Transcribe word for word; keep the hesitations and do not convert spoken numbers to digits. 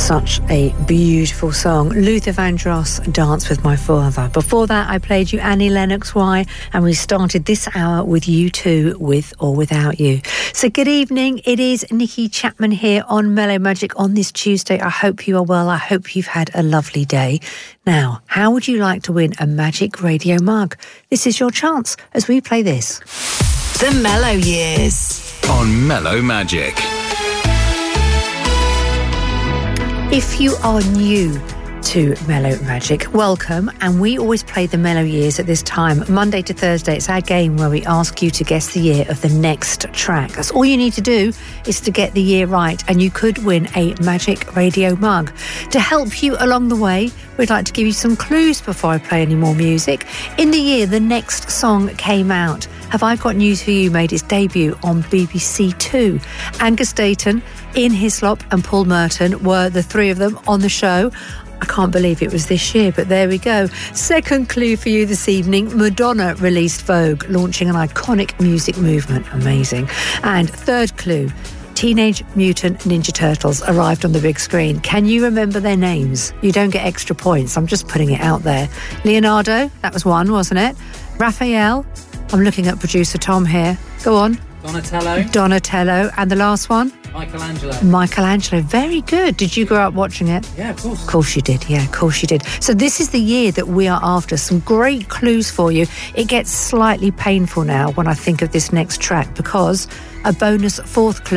Such a beautiful song. Luther Vandross, Dance with My Father. Before that, I played you Annie Lennox, Why, and we started this hour with You Too, With or Without You. So good evening. It is Nikki Chapman here on Mellow Magic on this Tuesday. I hope you are well. I hope you've had a lovely day. Now, how would you like to win a Magic Radio mug? This is your chance as we play this. The Mellow Years on Mellow Magic. If you are new to Mellow Magic, welcome, and we always play the Mellow Years at this time, Monday to Thursday. It's our game where we ask you to guess the year of the next track. That's all you need to do is to get the year right, and you could win a Magic Radio mug. To help you along the way, we'd like to give you some clues before I play any more music. In the year the next song came out, Have I Got News For You made its debut on B B C Two. Angus Dayton, Ian Hislop and Paul Merton were the three of them on the show. I can't believe it was this year, but there we go. Second clue for you this evening, Madonna released Vogue, launching an iconic music movement. Amazing. And third clue, Teenage Mutant Ninja Turtles arrived on the big screen. Can you remember their names? You don't get extra points. I'm just putting it out there. Leonardo, that was one, wasn't it? Raphael, I'm looking at producer Tom here. Go on. Donatello. Donatello. And the last one? Michelangelo. Michelangelo. Very good. Did you grow up watching it? Yeah, of course. Of course you did. Yeah, of course you did. So this is the year that we are after. Some great clues for you. It gets slightly painful now when I think of this next track because a bonus fourth clue